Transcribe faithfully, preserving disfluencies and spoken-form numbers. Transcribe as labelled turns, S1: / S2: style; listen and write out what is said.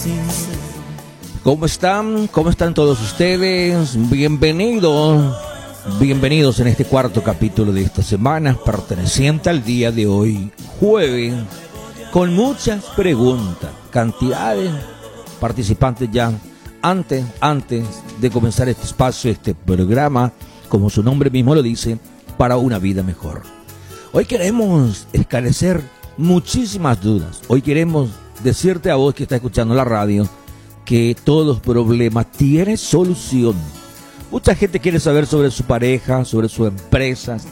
S1: ¿Cómo están? ¿Cómo están todos ustedes? Bienvenidos, bienvenidos en este cuarto capítulo de esta semana, perteneciente al día de hoy, jueves, con muchas preguntas, cantidades participantes ya. Antes, antes de comenzar este espacio, este programa, como su nombre mismo lo dice, para una vida mejor. Hoy queremos esclarecer muchísimas dudas. Hoy queremos decirte a vos que estás escuchando la radio que todos los problemas tienen solución. Mucha gente quiere saber sobre su pareja, sobre su empresa,